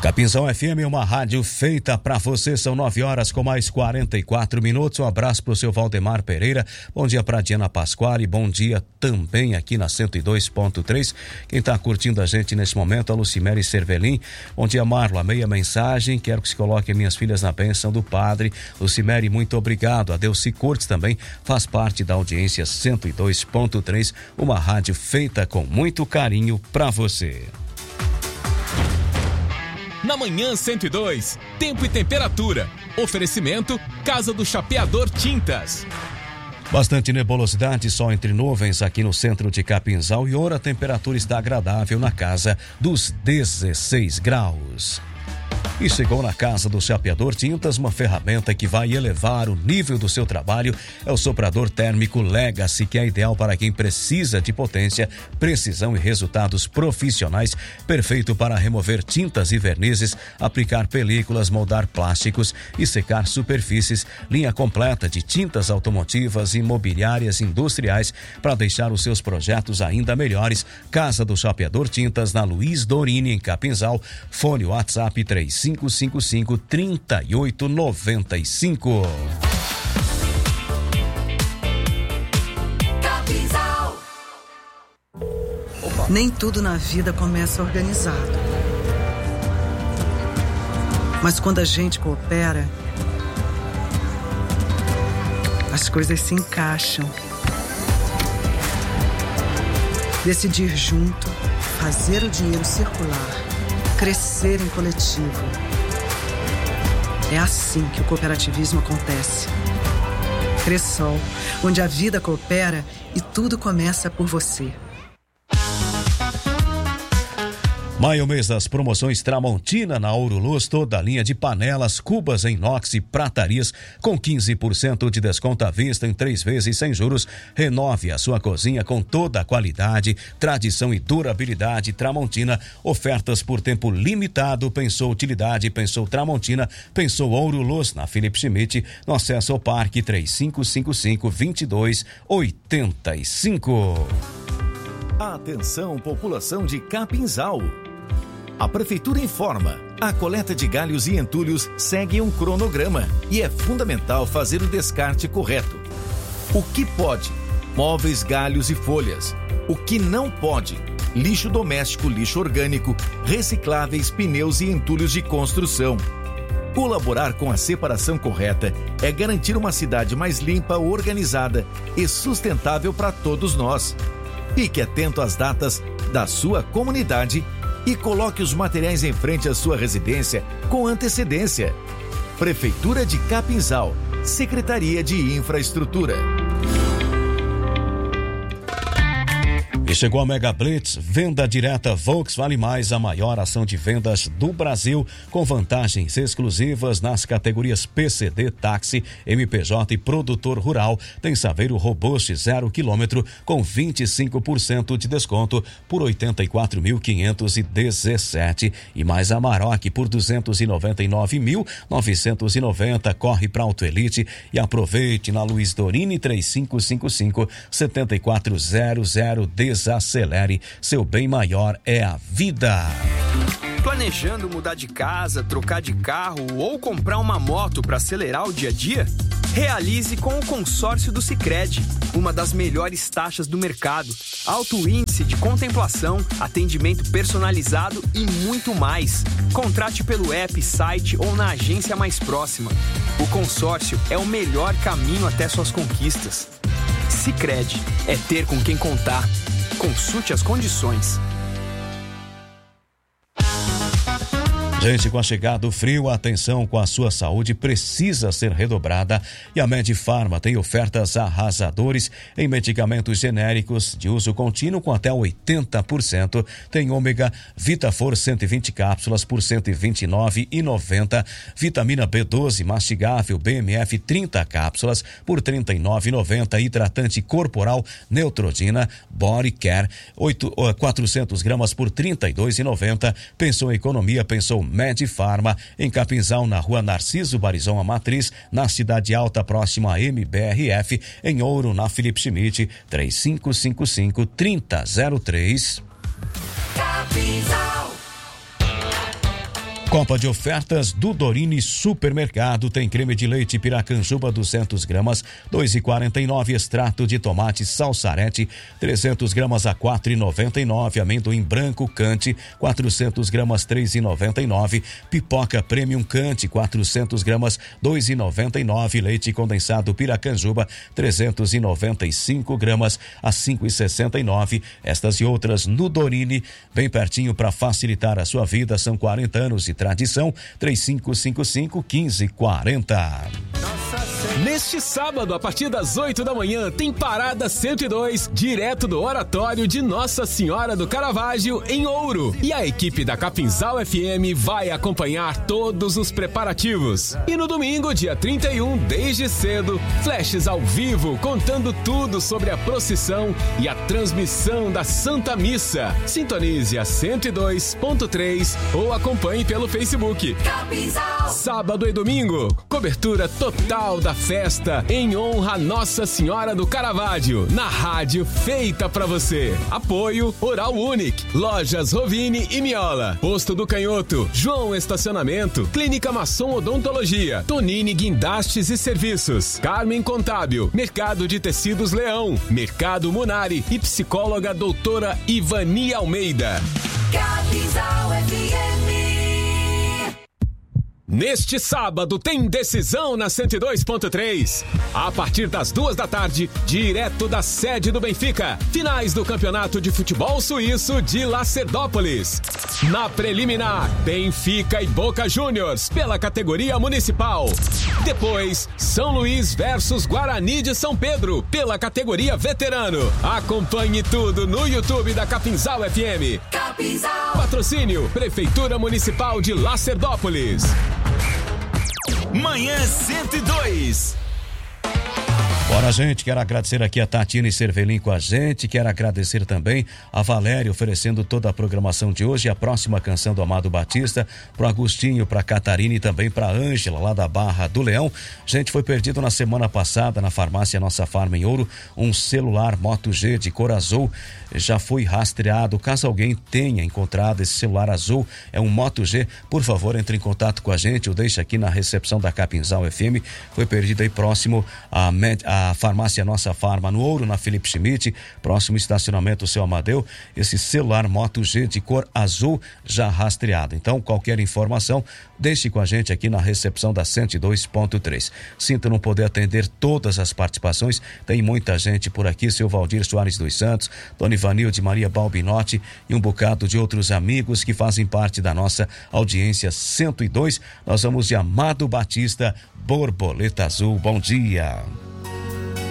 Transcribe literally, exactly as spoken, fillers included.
Capinzal F M, uma rádio feita pra você. São nove horas com mais quarenta e quatro minutos. Um abraço pro seu Valdemar Pereira. Bom dia pra Diana Pasquale. Bom dia também aqui na cento e dois ponto três. Quem tá curtindo a gente nesse momento, a Lucimere Cervelin. Bom dia, Marlo. A meia mensagem. Quero que se coloquem minhas filhas na bênção do Padre. Lucimere, muito obrigado. A Delci Cortes também faz parte da audiência cento e dois ponto três. Uma rádio feita com muito carinho pra você. Na manhã cento e dois, tempo e temperatura. Oferecimento Casa do Chapeador Tintas. Bastante nebulosidade, sol entre nuvens aqui no centro de Capinzal e ora a temperatura está agradável na casa dos dezesseis graus. E chegou na Casa do Chapeador Tintas uma ferramenta que vai elevar o nível do seu trabalho. É o soprador térmico Legacy, que é ideal para quem precisa de potência, precisão e resultados profissionais. Perfeito para remover tintas e vernizes, aplicar películas, moldar plásticos e secar superfícies. Linha completa de tintas automotivas e imobiliárias industriais para deixar os seus projetos ainda melhores. Casa do Chapeador Tintas, na Luiz Dorini, em Capinzal. Fone WhatsApp três cinco cinco cinco, três oito nove cinco. Nem tudo na vida começa organizado. Mas quando a gente coopera, as coisas se encaixam. Decidir junto, fazer o dinheiro circular, crescer em coletivo. É assim que o cooperativismo acontece. Cressol, onde a vida coopera e tudo começa por você. Maio, mês das promoções Tramontina na Ouro Luz, toda a linha de panelas, cubas em inox e pratarias com quinze por cento de desconto à vista em três vezes sem juros. Renove a sua cozinha com toda a qualidade, tradição e durabilidade. Tramontina, ofertas por tempo limitado. Pensou utilidade, pensou Tramontina, pensou Ouro Luz, na Felipe Schmidt, no acesso ao parque. Três cinco cinco cinco, dois dois oito cinco. Atenção, população de Capinzal. A Prefeitura informa, a coleta de galhos e entulhos segue um cronograma e é fundamental fazer o descarte correto. O que pode? Móveis, galhos e folhas. O que não pode? Lixo doméstico, lixo orgânico, recicláveis, pneus e entulhos de construção. Colaborar com a separação correta é garantir uma cidade mais limpa, organizada e sustentável para todos nós. Fique atento às datas da sua comunidade e coloque os materiais em frente à sua residência com antecedência. Prefeitura de Capinzal, Secretaria de Infraestrutura. E chegou a Mega Blitz, venda direta Volks Vale Mais, a maior ação de vendas do Brasil, com vantagens exclusivas nas categorias P C D, táxi, M P J e produtor rural. Tem Saveiro Robuste zero quilômetro com vinte e cinco por cento de desconto por oitenta e quatro mil quinhentos e dezessete e mais Amarok por duzentos e noventa e nove mil novecentos e noventa. Corre para Auto Elite e aproveite na Luiz Dorini. Três cinco cinco cinco, sete quatro zero zero. Desacelere, seu bem maior é a vida. Planejando mudar de casa, trocar de carro ou comprar uma moto para acelerar o dia a dia? Realize com o consórcio do Sicredi, uma das melhores taxas do mercado, alto índice de contemplação, atendimento personalizado e muito mais. Contrate pelo app, site ou na agência mais próxima. O consórcio é o melhor caminho até suas conquistas. Sicredi é ter com quem contar. Consulte as condições. Gente, com a chegada do frio, a atenção com a sua saúde precisa ser redobrada e a Medifarma tem ofertas arrasadoras em medicamentos genéricos de uso contínuo com até oitenta por cento. Tem ômega Vitafor cento e vinte cápsulas por cento e vinte e nove reais e noventa centavos, vitamina B doze mastigável B M F trinta cápsulas por trinta e nove reais e noventa centavos, hidratante corporal Neutrogena Body Care quatrocentos gramas por trinta e dois reais e noventa centavos. Pensou em economia, pensou Medifarma, em Capinzal, na rua Narciso Barizão, a Matriz, na Cidade Alta, próxima a M B R F, em Ouro, na Felipe Schmidt. Três cinco cinco cinco, trinta zero três. Capinzal. Copa de ofertas do Dorini Supermercado. Tem creme de leite Piracanjuba duzentas gramas, dois e quarenta e nove. Extrato de tomate Salsarete trezentas gramas a quatro e noventa e nove. Amendoim branco Cante quatrocentas gramas três e noventa e nove. Pipoca Premium Cante quatrocentas gramas dois e noventa e nove. Leite condensado Piracanjuba trezentas e noventa e cinco gramas a cinco e sessenta e nove. Estas e outras no Dorini, bem pertinho para facilitar a sua vida. São quarenta anos de tradição. Três cinco cinco cinco, um cinco quatro zero. Neste sábado, a partir das oito da manhã, tem Parada cento e dois, direto do Oratório de Nossa Senhora do Caravaggio, em Ouro. E a equipe da Capinzal F M vai acompanhar todos os preparativos. E no domingo, dia trinta e um, desde cedo, flashes ao vivo, contando tudo sobre a procissão e a transmissão da Santa Missa. Sintonize a cento e dois ponto três ou acompanhe pelo Facebook. Capinzal. Sábado e domingo, cobertura total da festa em honra a Nossa Senhora do Caravaggio, na rádio feita pra você. Apoio Oral Unique, Lojas Rovini e Miola, Posto do Canhoto, João Estacionamento, Clínica Masson Odontologia, Tonini Guindastes e Serviços, Carmen Contábil, Mercado de Tecidos Leão, Mercado Munari e psicóloga doutora Ivani Almeida. Capinzal F M. Neste sábado tem decisão na cento e dois ponto três. A partir das duas da tarde, direto da sede do Benfica, finais do Campeonato de Futebol Suíço de Lacerdópolis. Na preliminar, Benfica e Boca Juniors pela categoria municipal. Depois, São Luís versus Guarani de São Pedro pela categoria veterano. Acompanhe tudo no YouTube da Capinzal F M. Capinzal. Patrocínio Prefeitura Municipal de Lacerdópolis. Manhã cento e dois. Bora, gente, quero agradecer aqui a Tatiana e Cervelim com a gente, quero agradecer também a Valéria oferecendo toda a programação de hoje, a próxima canção do Amado Batista, pro Agostinho, pra Catarina e também pra Ângela, lá da Barra do Leão. Gente, foi perdido na semana passada na farmácia Nossa Farma em Ouro, um celular Moto G de cor azul, já foi rastreado. Caso alguém tenha encontrado esse celular azul, é um Moto G, por favor, entre em contato com a gente, ou deixa aqui na recepção da Capinzal F M, foi perdido aí próximo a, a A farmácia Nossa Farma no Ouro, na Felipe Schmidt, próximo estacionamento Seu Amadeu, esse celular Moto G de cor azul já rastreado. Então, qualquer informação, deixe com a gente aqui na recepção da cento e dois ponto três. Sinto não poder atender todas as participações, tem muita gente por aqui, seu Valdir Soares dos Santos, Dona Ivanilde Maria Balbinotti e um bocado de outros amigos que fazem parte da nossa audiência cento e dois. Nós vamos de Amado Batista, Borboleta Azul. Bom dia.